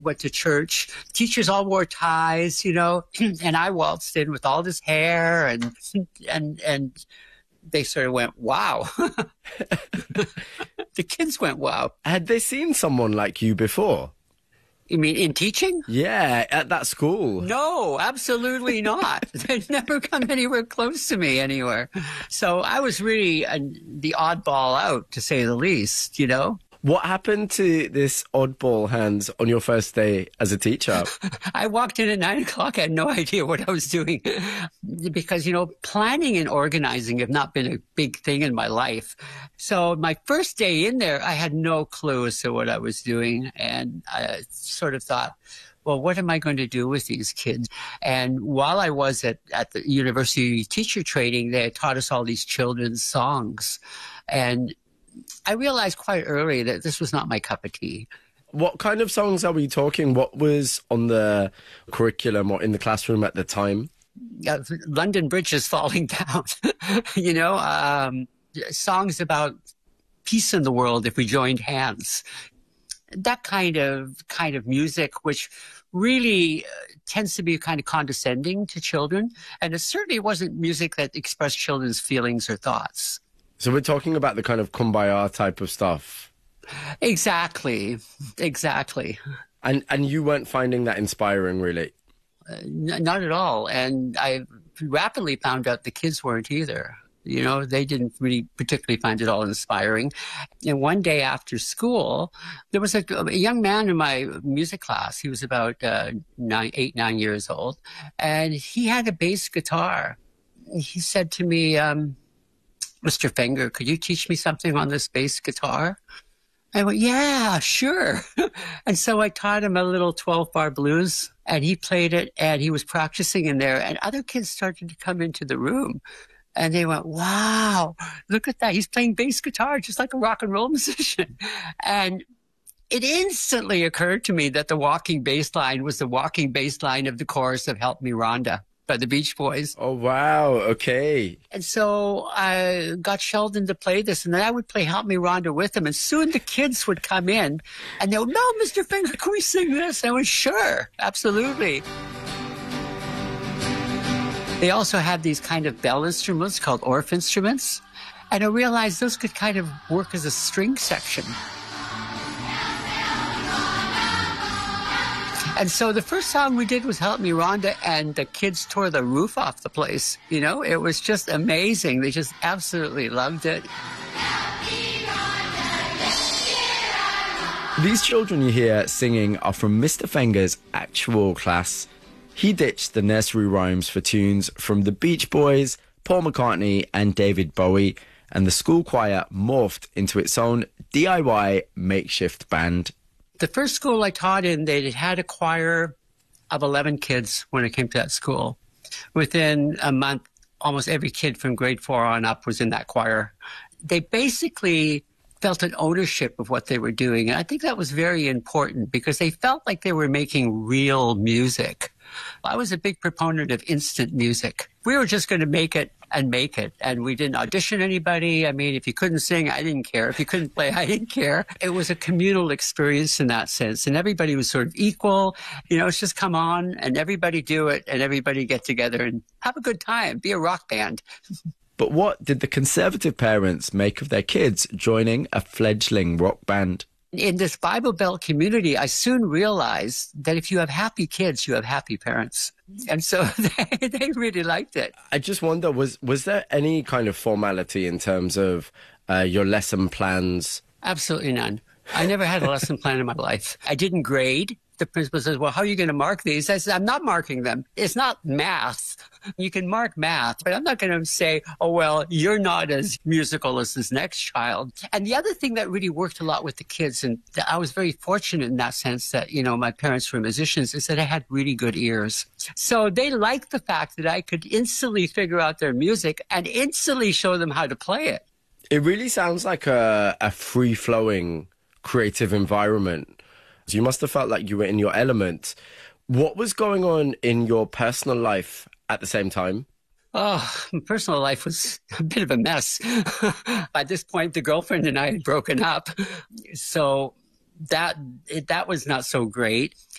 went to church. Teachers all wore ties, and I waltzed in with all this hair and they sort of went, wow. The kids went, wow. Had they seen someone like you before? You mean in teaching? Yeah, at that school. No, absolutely not. They'd never come anywhere close to me anywhere. So I was really the oddball out, to say the least, What happened to this oddball Hans on your first day as a teacher? I walked in at 9 o'clock. I had no idea what I was doing because, planning and organizing have not been a big thing in my life. So my first day in there, I had no clue as to what I was doing. And I sort of thought, well, what am I going to do with these kids? And while I was at the university teacher training, they had taught us all these children's songs. And I realized quite early that this was not my cup of tea. What kind of songs are we talking? What was on the curriculum or in the classroom at the time? London Bridge is falling down, songs about peace in the world if we joined hands. That kind of music, which really tends to be kind of condescending to children. And it certainly wasn't music that expressed children's feelings or thoughts. So we're talking about the kind of kumbaya type of stuff. Exactly. And you weren't finding that inspiring, really? Not at all. And I rapidly found out the kids weren't either. They didn't really particularly find it all inspiring. And one day after school, there was a young man in my music class. He was about 9 years old. And he had a bass guitar. He said to me, Mr. Fenger, could you teach me something on this bass guitar? I went, yeah, sure. And so I taught him a little 12-bar blues, and he played it, and he was practicing in there, and other kids started to come into the room, and they went, wow, look at that. He's playing bass guitar just like a rock and roll musician. And it instantly occurred to me that the walking bass line was the walking bass line of the chorus of Help Me Rhonda by the Beach Boys. Oh, wow. Okay. And so I got Sheldon to play this, and then I would play Help Me Rhonda with him. And soon the kids would come in, and they would, no, Mr. Finger, can we sing this? And I went, sure, absolutely. They also had these kind of bell instruments called Orff instruments. And I realized those could kind of work as a string section. And so the first song we did was Help Me Rhonda, and the kids tore the roof off the place. It was just amazing. They just absolutely loved it. These children you hear singing are from Mr. Fenger's actual class. He ditched the nursery rhymes for tunes from the Beach Boys, Paul McCartney and David Bowie, and the school choir morphed into its own DIY makeshift band. The first school I taught in, they had a choir of 11 kids when I came to that school. Within a month, almost every kid from grade 4 on up was in that choir. They basically felt an ownership of what they were doing. And I think that was very important because they felt like they were making real music. I was a big proponent of instant music. We were just going to make it. And we didn't audition anybody. I mean, if you couldn't sing, I didn't care. If you couldn't play, I didn't care. It was a communal experience in that sense. And everybody was sort of equal. It's just come on and everybody do it and everybody get together and have a good time. Be a rock band. But what did the conservative parents make of their kids joining a fledgling rock band? In this Bible Belt community, I soon realized that if you have happy kids, you have happy parents. And so they really liked it. I just wonder, was there any kind of formality in terms of your lesson plans? Absolutely none. I never had a lesson plan in my life. I didn't grade. The principal says, well, how are you going to mark these? I said, I'm not marking them. It's not math. You can mark math, but I'm not going to say, oh, well, you're not as musical as this next child. And the other thing that really worked a lot with the kids, and I was very fortunate in that sense that, my parents were musicians, is that I had really good ears. So they liked the fact that I could instantly figure out their music and instantly show them how to play it. It really sounds like a free-flowing creative environment. You must have felt like you were in your element. What was going on in your personal life at the same time? Oh, my personal life was a bit of a mess. By this point, the girlfriend and I had broken up. So that was not so great.